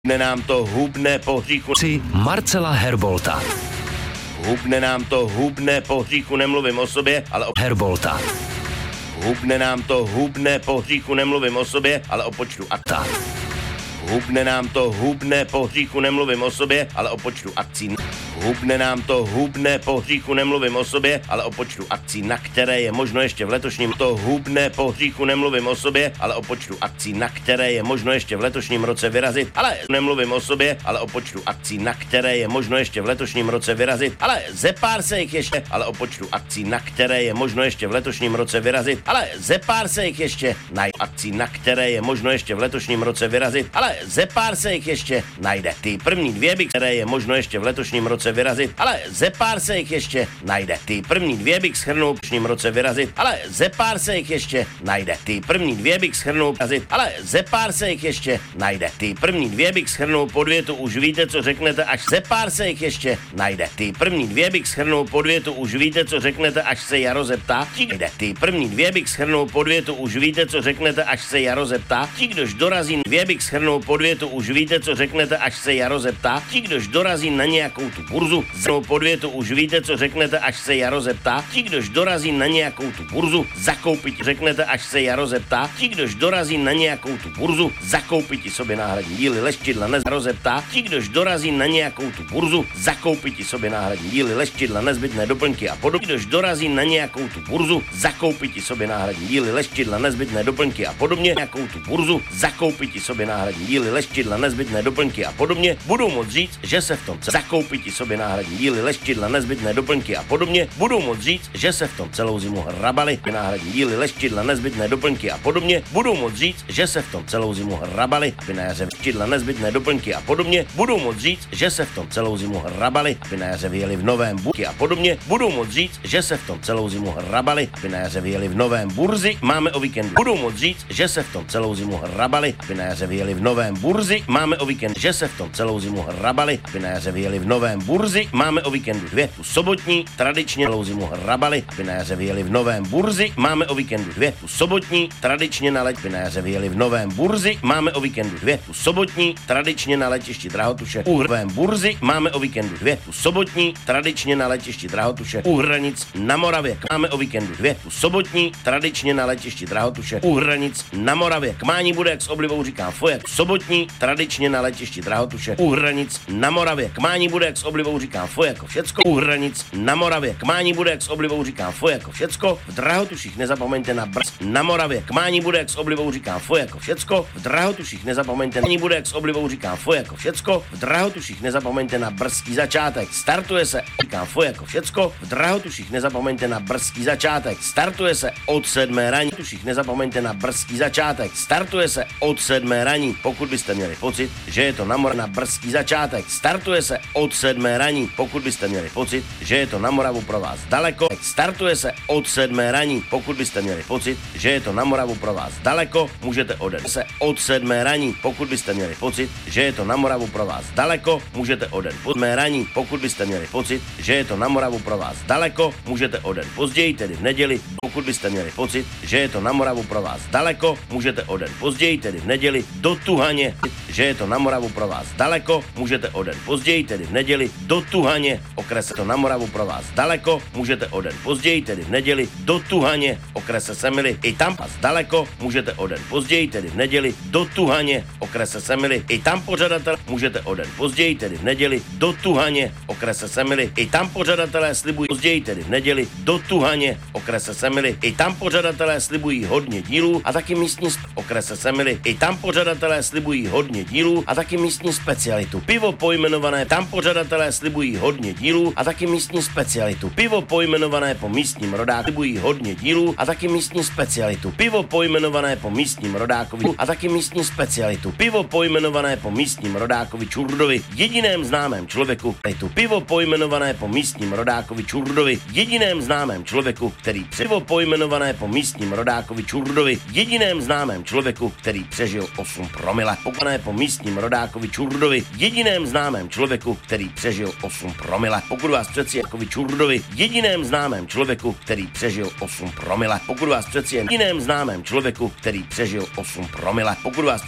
Hubne nám to, hubne po hříchu. Marcela Herbolta. Hubne nám to, hubne po hříchu, nemluvím o sobě, ale o Herbolta. Hubne nám to, hubne po hříchu, nemluvím o sobě, ale o počtu akta. Hubne nám to, hubne po hříchu, nemluvím o sobě, ale o počtu akcí. Hubne nám to, hubne po hříchu, nemluvím o sobě, ale o počtu akcí, na které je možno ještě v letošním. To hubne po hříchu, nemluvím o sobě, ale o počtu akcí, na které je možno ještě v letošním roce vyrazit. Ale nemluvím o sobě, ale o počtu akcí, na které je možno ještě v letošním roce vyrazit. Ale ze pár se jich ještě, ale o počtu akcí, na které je možno ještě v letošním roce vyrazit. Ale ze pár se jich ještě najde akcí, na které je možno ještě v letošním roce vyrazit. Ale ze pár se jich ještě najde. Ty první dvě bych, které je možno ještě v letošním roce vyrazit, ale ze pár se jich ještě najde. Ty první dvě bych shrnul v letošním roce vyrazit, ale ze pár se jich ještě najde. Ty první dvě bych shrnul vyrazit, ale ze pár se jich ještě najde. Ty první dvě bych shrnul pod větu, už víte, co řeknete, až ze pár se jich ještě najde. Ty první dvě bych shrnul pod větu, už víte, co řeknete, až se Jaro zeptá. Ty první dvě bych shrnul pod větu, už víte, co řeknete, až se Jaro zeptá. Ti, kdož dorazí, dvě bych shrnul pod větu, už víte, co řeknete, až se Jaro zeptá. Ti, kdož dorazí na nějakou tu burzu, znovu pod větu, už víte, co řeknete, až se Jaro zeptá. Ti, kdož dorazí na nějakou tu burzu, zakoupit, řeknete, až se Jaro zeptá. Ti, kdož dorazí na nějakou tu burzu, zakoupit sobě náhradní díly leštidla, Jaro zeptá. Ti, kdož dorazí na nějakou tu burzu, zakoupit sobě náhradní díly leštidla, nezbytné doplňky a podobně. Kdož dorazí na nějakou tu burzu, zakoupit sobě náhradní díly leštidla, nezbytné doplňky a podobně. Nějakou tu burzu, zakoupit sobě náhradní díly leštidla, nezbytné doplňky a podobně. Budou moct říct, že se v tom zakoupit sobě náhradní díly leštidla, nezbytné doplňky a podobně. Budou moct říct, že se v tom celou zimu hrabali náhradní díly leštidla, nezbytné doplňky a podobně. Budou moct říct, že se v tom celou zimu hrabali, aby na jaře leštidla, nezbytné doplňky a podobně. Budou moct říct, že se v tom celou zimu hrabali, aby na jaře vyjeli v novém buky a podobně. Budou moct říct, že se v tom celou zimu hrabali, aby na jaře vyjeli v novém burzy. Máme o víkendu. Budou moct říct, že se v tom celou zimu hrabali, aby na jaře vyjeli v novém burzy. Máme o víkendu. Že se v tom celou zimu hrabali, aby na jaře vyjeli v novém burzy. Máme o víkendu dvě. Tu sobotní tradičně celou zimu hrabali, aby na jaře vyjeli v novém burzy. Máme o víkendu dvě. Tu sobotní tradičně na letišti, aby na jaře vyjeli v novém burzy. Máme o víkendu dvě. Tu sobotní tradičně na letišti Drahotuše u novém burzy. Máme o víkendu dvě. Tu sobotní tradičně na letišti Drahotuše u hranic na Moravě. Máme o víkendu dvě. Tu sobotní tradičně na letišti Drahotuše u hranic na Moravě. Kmání bude, jak s oblibou říkám, fojak. Sobotní tradičně na letišti Drahotuše u hranic na Moravě. Kmání bude, jak s oblibou říkám, fojako všecko u hranic na Moravě. Kmání bude, jak s oblibou říkám, fojako všecko. V Drahotuších nezapomeňte na na Moravě. Kmání bude, jak s oblibou říkám, fojako všecko. V Drahotuších nezapomeňte, kmání bude, jak s oblibou říkám, fojako všecko. V Drahotuších nezapomeňte na brzký začátek. Startuje se, říkám, fojako všecko. V Drahotuších nezapomeňte na brzký začátek. Startuje se od 7 raní. V Drahotuších nezapomeňte na brzký začátek. Startuje se od 7 raní. Pokud byste měli pocit, že je to na brzký začátek. Startuje se od 7 raní. Pokud byste měli pocit, že je to na Moravu pro vás daleko. Startuje se od 7 raní. Pokud byste měli pocit, že je to na Moravu pro vás daleko, můžete odejít se od 7 raní. Pokud byste měli pocit, že je to na Moravu pro vás daleko, můžete odejít po 7 raní. Pokud byste měli pocit, že je to na Moravu pro vás daleko, můžete odejít později, tedy v neděli. Pokud byste měli pocit, že je to na Moravu pro vás daleko, můžete odejít později, tedy v neděli do Tuhaně. Že je to na Moravu pro vás daleko, můžete odejít později, tedy v neděli do Tuhaně. Okrese to na Moravu pro vás daleko, můžete odejít později, tedy v neděli do Tuhaně. Okrese Semily i tam pas daleko, můžete odejít později, tedy v neděli do Tuhaně. Okrese Semily i tam pořadatel, můžete odejít později, tedy v neděli do Tuhaně. Okrese Semily i tam pořadatelé slibují později, tedy v neděli do Tuhaně. Okrese Semily i tam pořadatelé slibují hodně dílů a taky místní okrese Semily i tam pořadatelé slibují hodně dílů a taky místní specialitu. Pivo pojmenované tam pořadatelé slibují hodně dílů a taky místní specialitu. Pivo pojmenované po místním rodáku slibují hodně dílů a taky místní specialitu. Pivo pojmenované po místním rodákovi a taky místní specialitu. Pivo pojmenované po místním rodákovi Čurdovi, jediném známém člověku. Pivo pojmenované po místním rodákovi Čurdovi, jediném známém člověku, který pivo pojmenované po místním rodákovi Čurdovi, jediném známém člověku, který přežil 8 promile. Pokované po místním rodákovi Čurdovi, jediném známém člověku, který přežil 8 promile. Pokud vás přeci jakovi Čurdovi, jediném známém člověku, který přežil 8 promile. Pokud vás přeci jen jediném známém člověku, který přežil 8 promile. Pokud vás